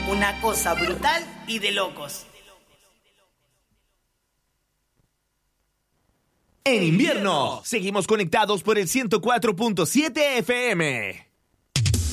Una cosa brutal y de locos. En invierno, seguimos conectados por el 104.7 FM.